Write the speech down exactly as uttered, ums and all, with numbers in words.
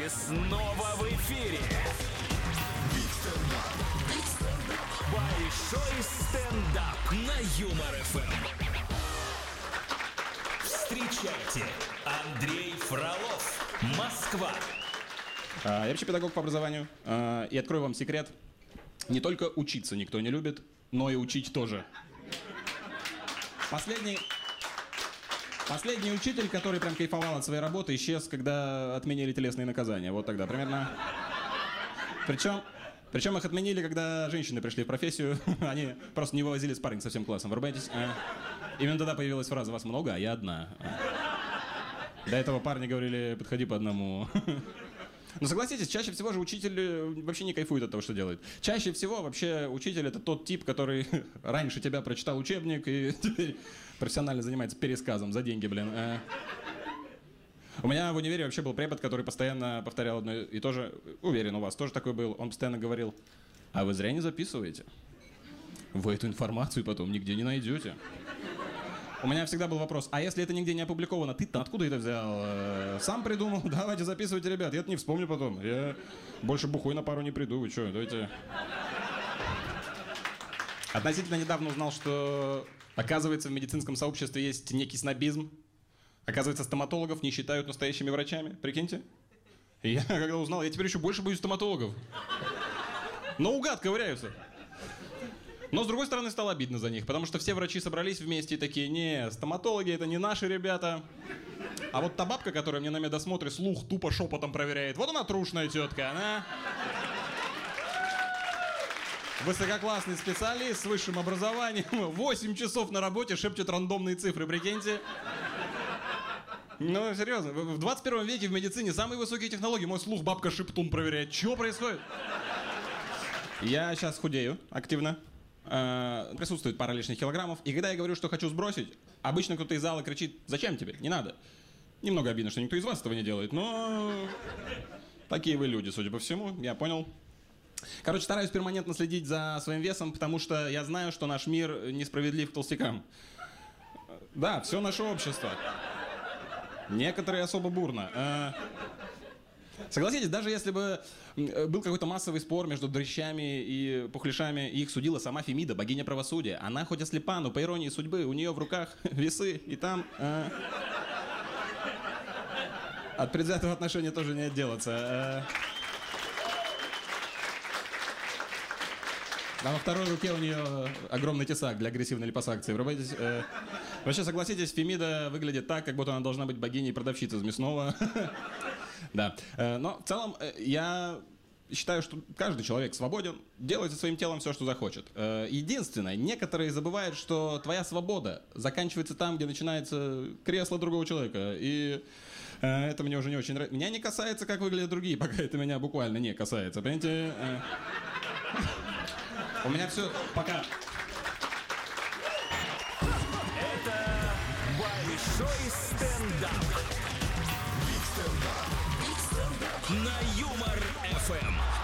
Мы снова в эфире. Большой стендап на Юмор эф эм. Встречайте, Андрей Фролов, Москва. Я вообще педагог по образованию. И открою вам секрет. Не только учиться никто не любит, но и учить тоже. Последний... Последний учитель, который прям кайфовал от своей работы, исчез, когда отменили телесные наказания. Вот тогда примерно. Причем, причем их отменили, когда женщины пришли в профессию. Они просто не вывозили спарринг со всем классом. Врубаетесь? А, именно тогда появилась фраза «Вас много, а я одна». До этого парни говорили «Подходи по одному». Но согласитесь, чаще всего же учитель вообще не кайфует от того, что делает. Чаще всего вообще учитель — это тот тип, который раньше тебя прочитал учебник и теперь профессионально занимается пересказом за деньги, блин. У меня в универе вообще был препод, который постоянно повторял одно и то же. Уверен, у вас тоже такой был. Он постоянно говорил: а вы зря не записываете. Вы эту информацию потом нигде не найдете. У меня всегда был вопрос: а если это нигде не опубликовано, ты-то откуда это взял? Сам придумал? Давайте записывайте, ребят. Я-то не вспомню потом. Я больше бухой на пару не приду. Вы что, давайте... Относительно недавно узнал, что, оказывается, в медицинском сообществе есть некий снобизм. Оказывается, стоматологов не считают настоящими врачами. Прикиньте. И я когда узнал, я теперь еще больше боюсь стоматологов. Наугад ковыряются. Но, с другой стороны, стало обидно за них, потому что все врачи собрались вместе и такие: не, стоматологи — это не наши ребята. А вот та бабка, которая мне на медосмотре слух тупо шепотом проверяет, вот она трушная тетка, она... Высококлассный специалист с высшим образованием, восемь часов на работе шепчет рандомные цифры, прикиньте. Ну, серьезно, в двадцать первом веке в медицине самые высокие технологии, мой слух бабка шептун проверяет. Чего происходит? Я сейчас худею активно. Присутствует пара лишних килограммов. И когда я говорю, что хочу сбросить, обычно кто-то из зала кричит: зачем тебе? Не надо. Немного обидно, что никто из вас этого не делает, но... Такие вы люди, судя по всему, я понял. Короче, стараюсь перманентно следить за своим весом, потому что я знаю, что наш мир несправедлив к толстякам. Да, все наше общество. Некоторые особо бурно. Согласитесь, даже если бы был какой-то массовый спор между дрыщами и пухляшами, и их судила сама Фемида, богиня правосудия, она хоть ослепа, но по иронии судьбы у нее в руках весы, и там... Э, от предвзятого отношения тоже не отделаться. Э, а во второй руке у нее огромный тесак для агрессивной липосакции. Врубаетесь? Э, вообще, согласитесь, Фемида выглядит так, как будто она должна быть богиней продавщицы из мясного. Да, но в целом я считаю, что каждый человек свободен делать со своим телом все, что захочет. Единственное, некоторые забывают, что твоя свобода заканчивается там, где начинается кресло другого человека. И это мне уже не очень нравится. Меня не касается, как выглядят другие, пока это меня буквально не касается. Понимаете? У меня все пока... Это большой стендап на Юмор эф эм.